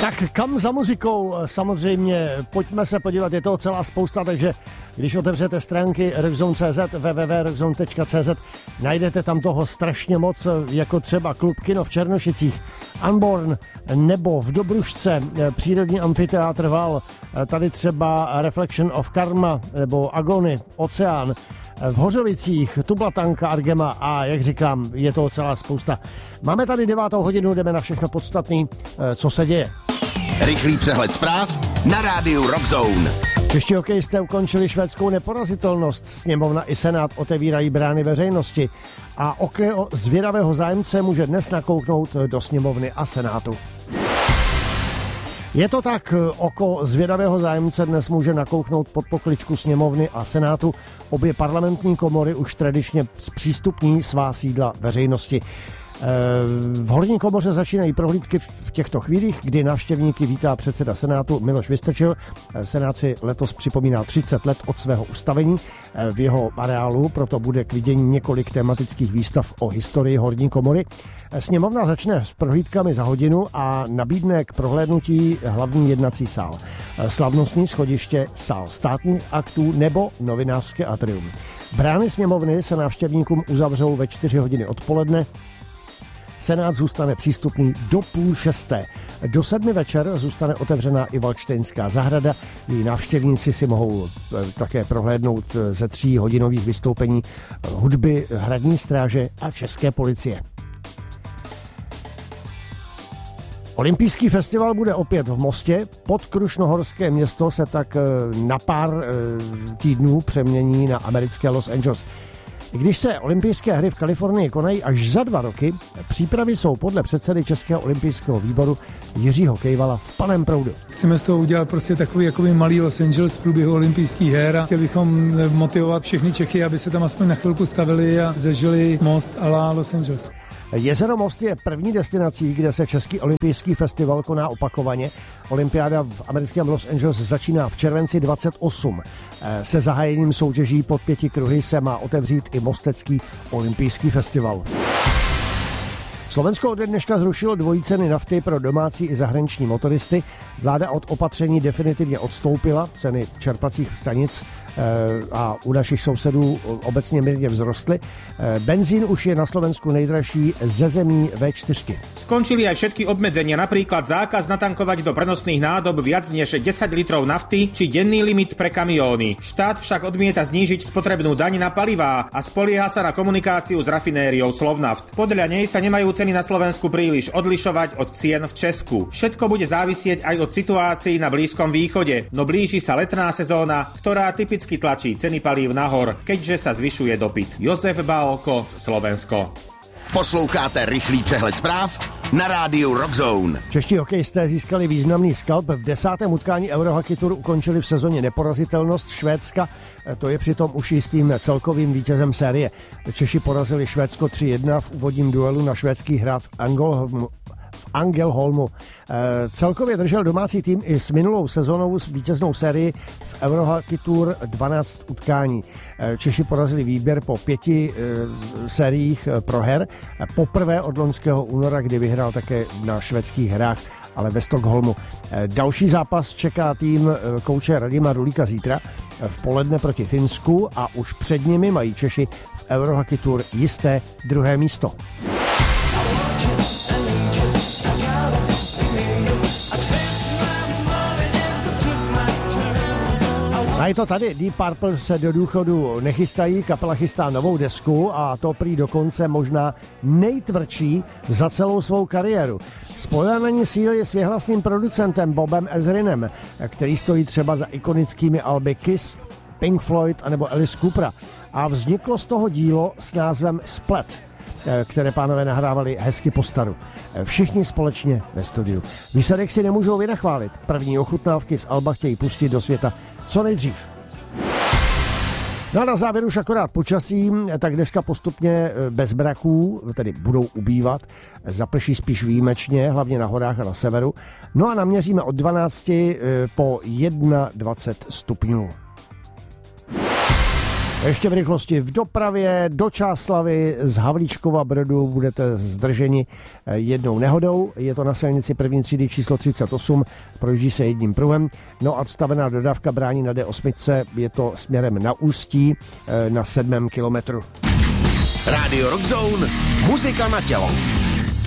Tak kam za muzikou? Samozřejmě pojďme se podívat, je toho celá spousta, takže když otevřete stránky rockzone.cz, www.rockzone.cz, najdete tam toho strašně moc, jako třeba Klub Kino v Černošicích, Unborn nebo v Dobrušce, Přírodní amfiteátr Val, tady třeba Reflection of Karma nebo Agony, Oceán, v Hořovicích, Tublatanka, Argema a jak říkám, je toho celá spousta. Máme tady 9. hodinu, jdeme na všechno podstatné, co se děje. Rychlý přehled zpráv na rádiu Rockzone. Čeští hokejisté ukončili švédskou neporazitelnost. Sněmovna i Senát otevírají brány veřejnosti a oko zvědavého zájemce může dnes nakouknout do sněmovny a Senátu. Je to tak, oko zvědavého zájemce dnes může nakouknout pod pokličku sněmovny a Senátu. Obě parlamentní komory už tradičně zpřístupní svá sídla veřejnosti. V horní komoře začínají prohlídky v těchto chvílích, kdy návštěvníky vítá předseda Senátu Miloš Vystrčil. Senát si letos připomíná 30 let od svého ustavení v jeho areálu, proto bude k vidění několik tematických výstav o historii horní komory. Sněmovna začne s prohlídkami za hodinu a nabídne k prohlédnutí hlavní jednací sál, slavnostní schodiště, sál státních aktů nebo novinářské atrium. Brány sněmovny se návštěvníkům uzavřou ve 4 hodiny odpoledne. Senát zůstane přístupný do 5:30. Do 7 večer zůstane otevřená i Valdštejnská zahrada. Její návštěvníci si mohou také prohlédnout ze 3hodinových vystoupení hudby Hradní stráže a České policie. Olympijský festival bude opět v Mostě. Podkrušnohorské město se tak na pár týdnů přemění na americké Los Angeles. Když se olympijské hry v Kalifornii konají až za 2 roky, přípravy jsou podle předsedy Českého olympijského výboru Jiřího Kejvala v plném proudu. Chceme z toho udělat prostě takový malý Los Angeles v průběhu olympijských her a chtěli bychom motivovat všechny Čechy, aby se tam aspoň na chvilku stavili a zažili most a la Los Angeles. Jezero Most je první destinací, kde se Český olympijský festival koná opakovaně. Olympiáda v americkém Los Angeles začíná v červenci 28. Se zahájením soutěží pod 5 kruhy se má otevřít i Mostecký olympijský festival. Slovensko ode dneška zrušilo dvojí ceny nafty pro domácí i zahraniční motoristy. Vláda od opatření definitivně odstoupila, ceny čerpacích stanic a u našich sousedů obecně mírně vzrostly. Benzín už je na Slovensku nejdražší ze zemí V4. Skončili aj všetky obmedzenia, napríklad zákaz natankovať do prenosných nádob viac než 10 litrov nafty či denný limit pre kamióny. Štát však odmieta znížiť spotrebnú daň na palivá a spolieha sa na komunikáciu s rafinériou Slovnaft. Podľa nej sa nemajú ceny na Slovensku príliš odlišovať od cien v Česku. Všetko bude závisieť aj od situácií na Blízkom východe, no blíži sa letná sezóna, ktorá typicky tlačí ceny palív nahor, keďže sa zvyšuje dopyt. Josef Bálko, Slovensko. Posloucháte rychlý přehled zpráv na rádiu Rockzone. Čeští hokejisté získali významný skalp. V 10. utkání Eurohockey Tour ukončili v sezóně neporazitelnost Švédska. To je přitom už jistým celkovým vítězem série. Češi porazili Švédsko 3-1 v úvodním duelu na švédský hrad Angelholmu. Celkově držel domácí tým i s minulou sezónou s vítěznou sérii v Eurohockey Tour 12 utkání. Češi porazili výběr po 5 sériích proher. Poprvé od loňského února, kdy vyhrál také na švédských hrách, ale ve Stockholmu. Další zápas čeká tým kouče Radima Rulíka zítra v poledne proti Finsku a už před nimi mají Češi v Eurohockey Tour jisté 2. místo. A je to tady, Deep Purple se do důchodu nechystají, kapela chystá novou desku a to prý dokonce možná nejtvrdší za celou svou kariéru. Spojila na ní síly s věhlasným producentem Bobem Ezrinem, který stojí třeba za ikonickými alby Kiss, Pink Floyd anebo Alice Coopera. A vzniklo z toho dílo s názvem Split, které pánové nahrávali hezky po staru. Všichni společně ve studiu. Výsledek si nemůžou vynachválit. První ochutnávky z alba chtějí pustit do světa co nejdřív. No a na závěr už akorát počasí, tak dneska postupně bez mraků, tedy budou ubývat, zaprší spíš výjimečně, hlavně na horách a na severu. No a naměříme od 12 po 21 stupňů. Ještě v rychlosti v dopravě do Čáslavi z Havlíčkova Brodu budete zdrženi jednou nehodou. Je to na silnici první třídy číslo 38, projíždí se jedním pruhem. No a odstavená dodávka brání na D8, je to směrem na Ústí na 7. kilometru. Rádio Rock Zone, muzika na tělo.